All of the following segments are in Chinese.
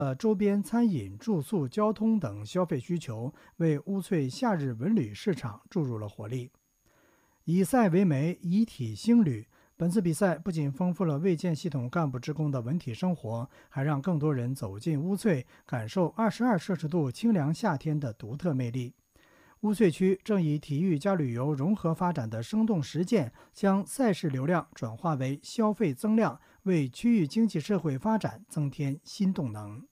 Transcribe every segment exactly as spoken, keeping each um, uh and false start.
呃周边餐饮、住宿、交通等消费需求，为乌翠夏日文旅市场注入了活力。以赛为媒，以体兴旅。本次比赛不仅丰富了卫健系统干部职工的文体生活，还让更多人走进乌翠，感受二十二摄氏度清凉夏天的独特魅力。乌翠区正以体育加旅游融合发展的生动实践，将赛事流量转化为消费增量，为区域经济社会发展增添新动能。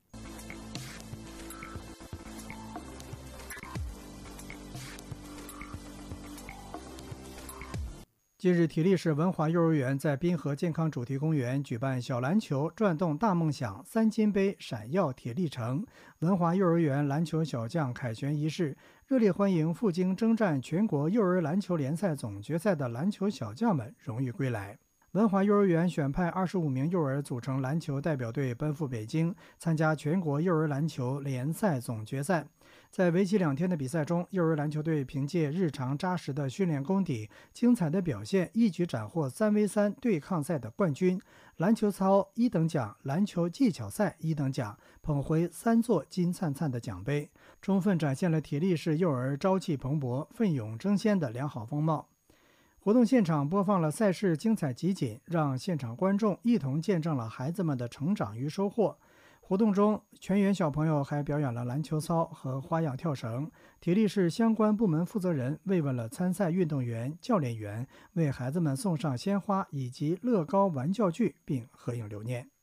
近日，体力市文华幼儿园在滨河健康主题公园举办小篮球转动大梦想三金杯闪耀铁力城文华幼儿园篮球小将凯旋仪式，热烈欢迎赴京征战全国幼儿篮球联赛总决赛的篮球小将们荣誉归来。文华幼儿园选派二十五名幼儿组成篮球代表队奔赴北京，参加全国幼儿篮球联赛总决赛。在为期两天的比赛中，幼儿篮球队凭借日常扎实的训练功底、精彩的表现，一举斩获三 V 三对抗赛的冠军，篮球操一等奖、篮球技巧赛一等奖，捧回三座金灿灿的奖杯，充分展现了体力市幼儿朝气蓬勃、奋勇争先的良好风貌。活动现场播放了赛事精彩集锦，让现场观众一同见证了孩子们的成长与收获。活动中，全员小朋友还表演了篮球操和花样跳绳。体力市相关部门负责人慰问了参赛运动员、教练员，为孩子们送上鲜花以及乐高玩教具，并合影留念。